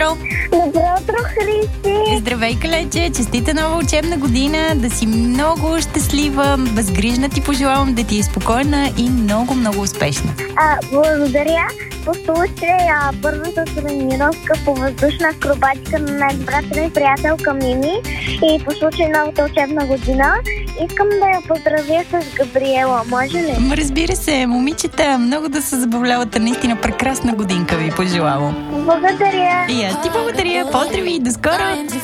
утро! Добро утро, Христи! Здравей, Калече! Честита нова учебна година! Да си много щастлива, безгрижна ти пожелавам, да ти е спокойна и много, много успешна. Благодаря. По случай първата тренировка по въздушна акробатика на най-добрата ми приятелка Мими и по случай новата учебна година искам да я поздравя с Габриела. Може ли? Разбира се, момичета, много да се забавлявате, наистина прекрасна годинка ви пожелавам. Благодаря. И аз ти благодаря. Поздрави, до скоро!